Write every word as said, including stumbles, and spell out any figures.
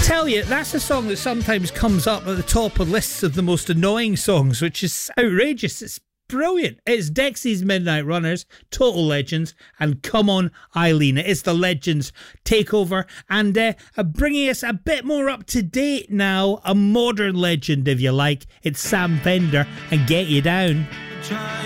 Tell you, that's a song that sometimes comes up at the top of lists of the most annoying songs, which is outrageous. It's brilliant. It's Dexy's Midnight Runners, Total Legends, and Come On Eileen. It is the Legends takeover, and uh, bringing us a bit more up to date now, a modern legend if you like. It's Sam Fender and Get You Down.